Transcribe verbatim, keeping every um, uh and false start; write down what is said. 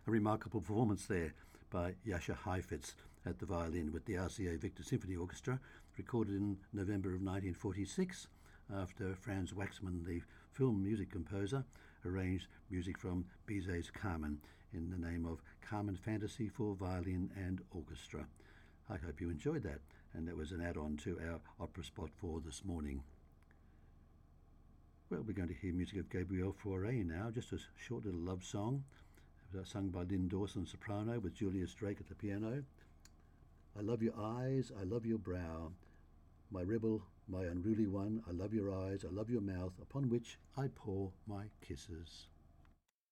A remarkable performance there by Jascha Heifetz at the violin with the R C A Victor Symphony Orchestra, recorded in November of nineteen forty-six, after Franz Waxman, the film music composer, arranged music from Bizet's Carmen in the name of Carmen Fantasy for Violin and Orchestra. I hope you enjoyed that, and that was an add-on to our opera spot for this morning. Well, we're going to hear music of Gabrielle Fauré now, just a short little love song, sung by Lynn Dawson, soprano, with Julius Drake at the piano. I love your eyes, I love your brow, my rebel, my unruly one, I love your eyes, I love your mouth, upon which I pour my kisses.